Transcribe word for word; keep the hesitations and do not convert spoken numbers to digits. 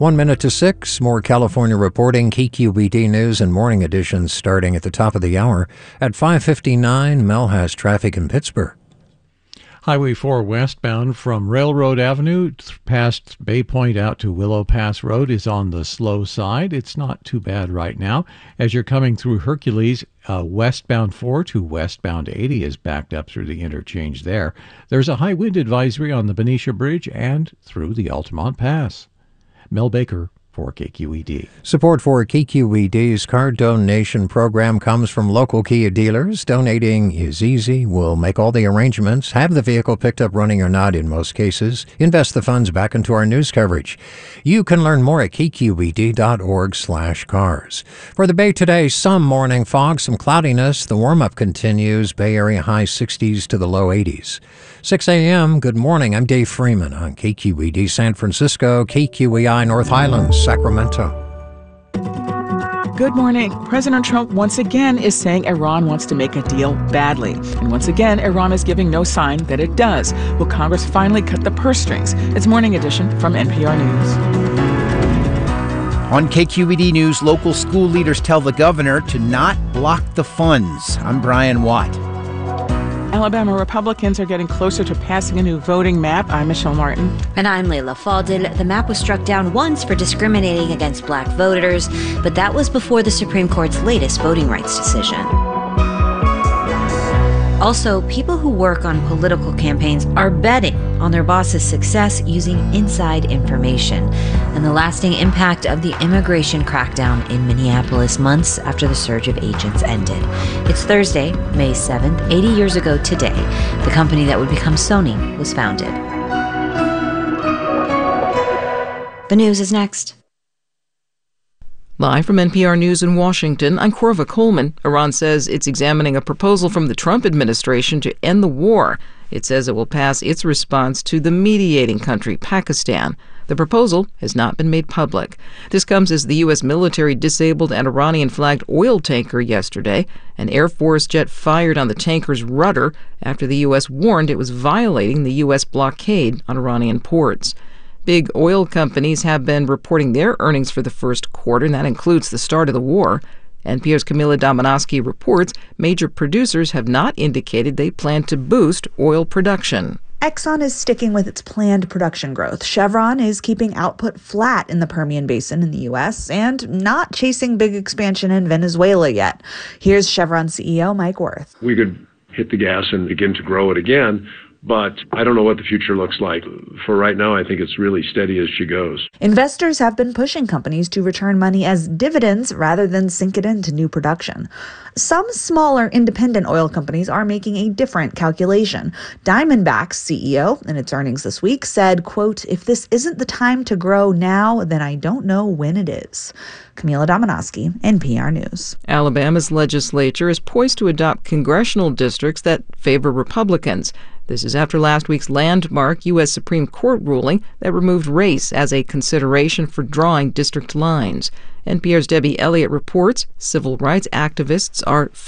One minute to six, more California reporting, K Q B D News and Morning Editions starting at the top of the hour. At five fifty-nine, Mel has traffic in Pittsburgh. Highway four westbound from Railroad Avenue past Bay Point out to Willow Pass Road is on the slow side. It's not too bad right now. As you're coming through Hercules, uh, westbound four to westbound eighty is backed up through the interchange there. There's a high wind advisory on the Benicia Bridge and through the Altamont Pass. Mel Baker for K Q E D. Support for K Q E D's card donation program comes from local Kia dealers. Donating is easy. We'll make all the arrangements, have the vehicle picked up running or not in most cases, invest the funds back into our news coverage. You can learn more at k q e d dot org slash cars. For the Bay today, some morning fog, some cloudiness. The warm-up continues. Bay Area high sixties to the low eighties. six a.m. Good morning. I'm Dave Freeman on K Q E D San Francisco, K Q E I North Highlands, Sacramento. Good morning. President Trump once again is saying Iran wants to make a deal badly. And once again, Iran is giving no sign that it does. Will Congress finally cut the purse strings? It's Morning Edition from N P R News. On K Q E D News, local school leaders tell the governor to not block the funds. I'm Brian Watt. Alabama Republicans are getting closer to passing a new voting map. I'm Michelle Martin. And I'm Layla Faldin. The map was struck down once for discriminating against black voters, but that was before the Supreme Court's latest voting rights decision. Also, people who work on political campaigns are betting on their boss's success using inside information and the lasting impact of the immigration crackdown in Minneapolis months after the surge of agents ended. It's Thursday, May seventh. eighty years ago today, the company that would become Sony was founded. The news is next. Live from N P R News in Washington, I'm Corva Coleman. Iran says it's examining a proposal from the Trump administration to end the war. It says it will pass its response to the mediating country, Pakistan. The proposal has not been made public. This comes as the U S military disabled an Iranian-flagged oil tanker yesterday. An Air Force jet fired on the tanker's rudder after the U S warned it was violating the U S blockade on Iranian ports. Big oil companies have been reporting their earnings for the first quarter, and that includes the start of the war. N P R's Camila Domonoske reports major producers have not indicated they plan to boost oil production. Exxon is sticking with its planned production growth. Chevron is keeping output flat in the Permian Basin in the U S and not chasing big expansion in Venezuela yet. Here's Chevron C E O Mike Wirth. We could hit the gas and begin to grow it again, but I don't know what the future looks like. For right now, I think it's really steady as she goes. Investors have been pushing companies to return money as dividends rather than sink it into new production. Some smaller independent oil companies are making a different calculation. Diamondback's C E O, in its earnings this week, said, quote, "If this isn't the time to grow now, then I don't know when it is." Camila Domonoske, N P R News. Alabama's legislature is poised to adopt congressional districts that favor Republicans. This is after last week's landmark U S Supreme Court ruling that removed race as a consideration for drawing district lines. N P R's Debbie Elliott reports civil rights activists are